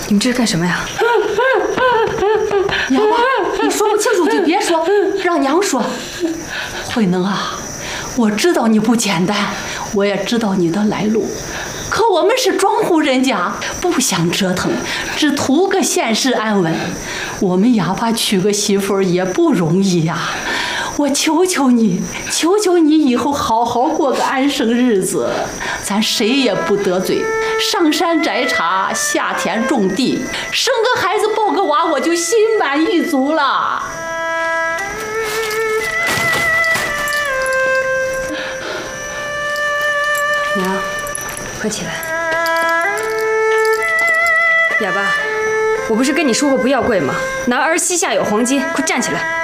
你们这是干什么呀？ 哑巴，你说不清楚就别说，让娘说。慧能啊，我知道你不简单，我也知道你的来路。可我们是庄户人家，不想折腾，只图个现世安稳。我们哑巴娶个媳妇儿也不容易呀。我求求你，求求你以后好好过个安生日子，咱谁也不得罪。上山摘茶，下田种地，生个孩子抱个娃，我就心满意足了。 娘，快起来！哑巴，我不是跟你说过不要跪吗？男儿膝下有黄金，快站起来！